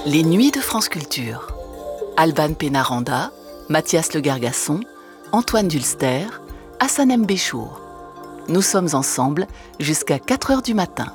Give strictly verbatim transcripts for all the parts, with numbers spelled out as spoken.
Les Nuits de France Culture. Alban Pénaranda, Mathias Le Gargasson, Antoine Dulster, Hassanem Béchour. Nous sommes ensemble jusqu'à quatre heures du matin.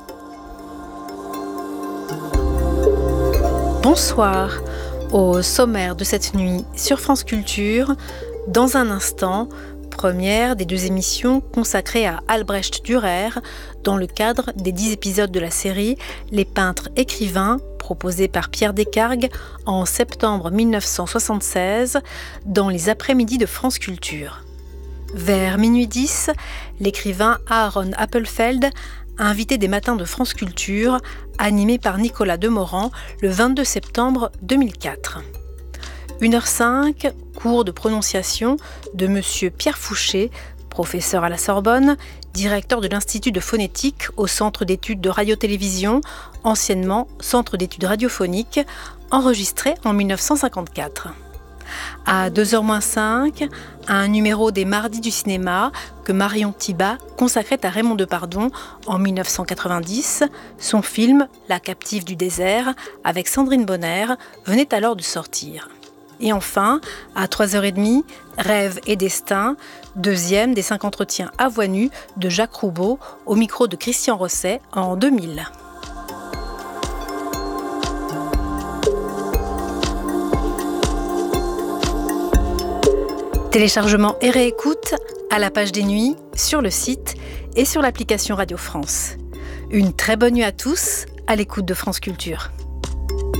Bonsoir. Au sommaire de cette nuit sur France Culture, dans un instant, première des deux émissions consacrées à Albrecht Dürer dans le cadre des dix épisodes de la série Les peintres écrivains, proposée par Pierre Descargues en septembre mille neuf cent soixante-seize dans les après-midi de France Culture. Vers minuit dix, l'écrivain Aaron Appelfeld, invité des matins de France Culture, animé par Nicolas Demorand le vingt-deux septembre deux mille quatre. une heure cinq, cours de prononciation de Monsieur Pierre Fouché, professeur à la Sorbonne, directeur de l'Institut de phonétique au Centre d'études de radio-télévision, anciennement Centre d'études radiophoniques, enregistré en mille neuf cent cinquante-quatre. À deux heures moins cinq, un numéro des Mardis du cinéma que Marion Thibat consacrait à Raymond Depardon en mille neuf cent quatre-vingt-dix. Son film « La captive du désert » avec Sandrine Bonner venait alors de sortir. Et enfin, à trois heures trente, Rêve et destin, deuxième des cinq entretiens à voix nue de Jacques Roubaud au micro de Christian Rosset en deux mille. Téléchargement et réécoute à la page des nuits, sur le site et sur l'application Radio France. Une très bonne nuit à tous, à l'écoute de France Culture.